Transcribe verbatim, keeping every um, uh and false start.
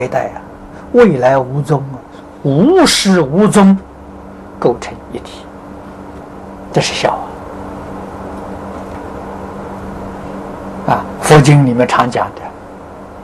代啊，未来无踪啊，无始无踪，构成一体，这是孝啊！啊，佛经里面常讲的